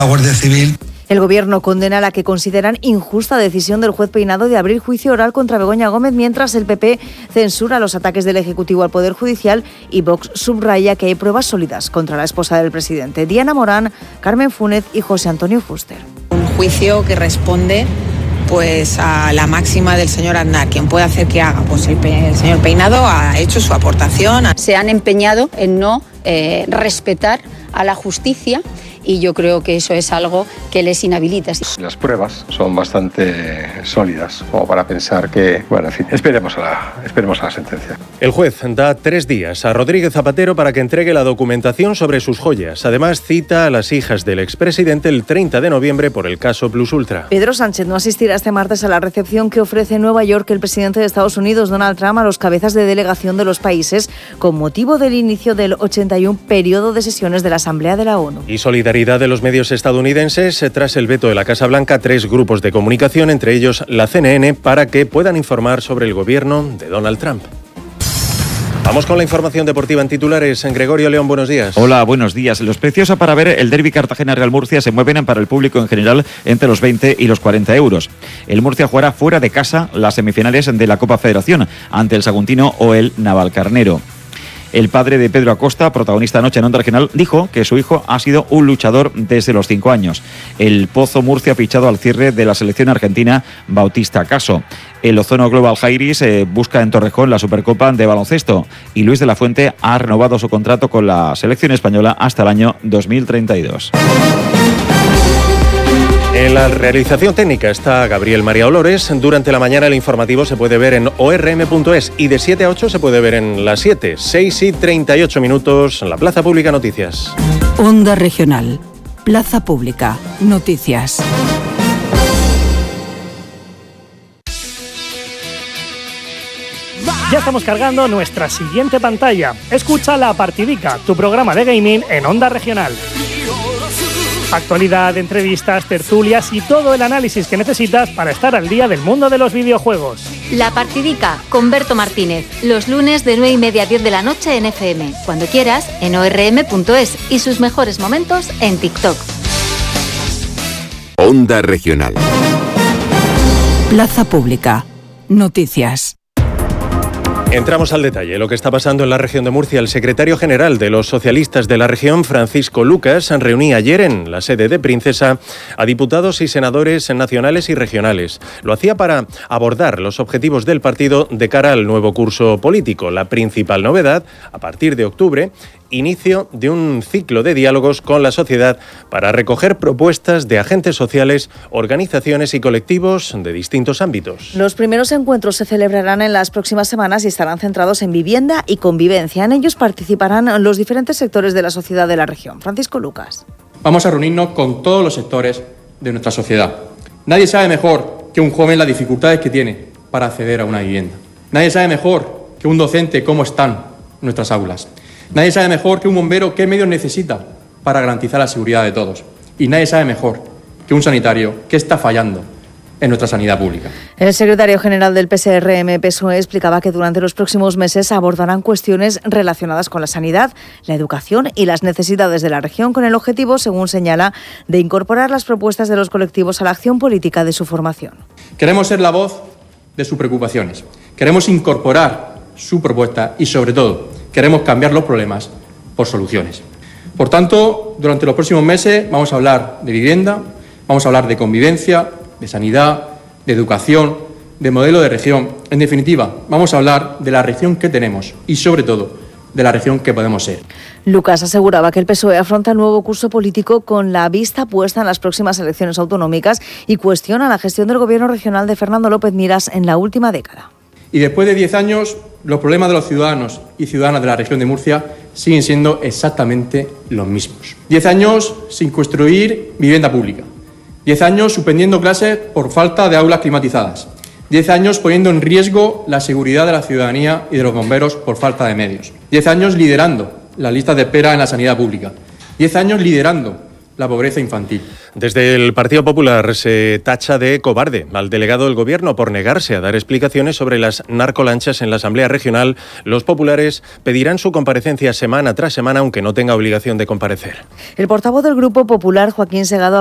La Guardia Civil. El Gobierno condena la que consideran injusta decisión del juez Peinado de abrir juicio oral contra Begoña Gómez, mientras el PP censura los ataques del Ejecutivo al Poder Judicial y Vox subraya que hay pruebas sólidas contra la esposa del presidente. Diana Morán, Carmen Fúnez y José Antonio Fuster. Un juicio que responde pues a la máxima del señor Aznar, quien puede hacer que haga. Pues el señor Peinado ha hecho su aportación. Se han empeñado en no respetar a la justicia y yo creo que eso es algo que les inhabilita. Las pruebas son bastante sólidas como para pensar que, bueno, en fin, esperemos a la sentencia. El juez da 3 días a Rodríguez Zapatero para que entregue la documentación sobre sus joyas. Además, cita a las hijas del expresidente el 30 de noviembre por el caso Plus Ultra. Pedro Sánchez no asistirá este martes a la recepción que ofrece en Nueva York el presidente de Estados Unidos, Donald Trump, a los cabezas de delegación de los países con motivo del inicio del 81 periodo de sesiones de la Asamblea de la ONU. Y solidaridad de los medios estadounidenses tras el veto de la Casa Blanca, 3 grupos de comunicación, entre ellos la CNN, para que puedan informar sobre el gobierno de Donald Trump. Vamos con la información deportiva en titulares. Gregorio León, buenos días. Hola, buenos días. Los precios para ver el derbi Cartagena-Real Murcia se mueven para el público en general entre los 20 y los 40 euros. El Murcia jugará fuera de casa las semifinales de la Copa Federación ante el Saguntino o el Navalcarnero. El padre de Pedro Acosta, protagonista anoche en Onda Regional, dijo que su hijo ha sido un luchador desde los 5 años. El Pozo Murcia ha fichado al cierre de la selección argentina Bautista Caso. El Ozono Global Jairis busca en Torrejón la Supercopa de baloncesto y Luis de la Fuente ha renovado su contrato con la selección española hasta el año 2032. En la realización técnica está Gabriel María Olores. Durante la mañana el informativo se puede ver en orm.es y de 7 a 8 se puede ver en las 7, 6 y 38 minutos en la Plaza Pública Noticias. Onda Regional. Plaza Pública Noticias. Ya estamos cargando nuestra siguiente pantalla. Escucha La Partidica, tu programa de gaming en Onda Regional. Actualidad, entrevistas, tertulias y todo el análisis que necesitas para estar al día del mundo de los videojuegos. La Partidica con Berto Martínez, los lunes de 9:30 a 10 de la noche en FM. Cuando quieras, en orm.es y sus mejores momentos en TikTok. Onda Regional. Plaza Pública Noticias. Entramos al detalle. Lo que está pasando en la región de Murcia. El secretario general de los socialistas de la región, Francisco Lucas, reunía ayer en la sede de Princesa a diputados y senadores nacionales y regionales. Lo hacía para abordar los objetivos del partido de cara al nuevo curso político. La principal novedad, a partir de octubre, inicio de un ciclo de diálogos con la sociedad para recoger propuestas de agentes sociales, organizaciones y colectivos de distintos ámbitos. Los primeros encuentros se celebrarán en las próximas semanas y estarán centrados en vivienda y convivencia. En ellos participarán los diferentes sectores de la sociedad de la región. Francisco Lucas. Vamos a reunirnos con todos los sectores de nuestra sociedad. Nadie sabe mejor que un joven las dificultades que tiene para acceder a una vivienda. Nadie sabe mejor que un docente cómo están nuestras aulas. Nadie sabe mejor que un bombero qué medios necesita para garantizar la seguridad de todos. Y nadie sabe mejor que un sanitario qué está fallando en nuestra sanidad pública. El secretario general del PSRM-PSOE explicaba que durante los próximos meses abordarán cuestiones relacionadas con la sanidad, la educación y las necesidades de la región, con el objetivo, según señala, de incorporar las propuestas de los colectivos a la acción política de su formación. Queremos ser la voz de sus preocupaciones. Queremos incorporar su propuesta y, sobre todo, queremos cambiar los problemas por soluciones. Por tanto, durante los próximos meses vamos a hablar de vivienda, vamos a hablar de convivencia, de sanidad, de educación, de modelo de región. En definitiva, vamos a hablar de la región que tenemos y, sobre todo, de la región que podemos ser. Lucas aseguraba que el PSOE afronta el nuevo curso político con la vista puesta en las próximas elecciones autonómicas y cuestiona la gestión del gobierno regional de Fernando López Miras en la última década. Y después de 10 años, los problemas de los ciudadanos y ciudadanas de la región de Murcia siguen siendo exactamente los mismos. 10 años sin construir vivienda pública. 10 años suspendiendo clases por falta de aulas climatizadas. 10 años poniendo en riesgo la seguridad de la ciudadanía y de los bomberos por falta de medios. 10 años liderando las listas de espera en la sanidad pública. 10 años liderando la pobreza infantil. Desde el Partido Popular se tacha de cobarde al delegado del Gobierno por negarse a dar explicaciones sobre las narcolanchas en la Asamblea Regional. Los populares pedirán su comparecencia semana tras semana, aunque no tenga obligación de comparecer. El portavoz del Grupo Popular, Joaquín Segado,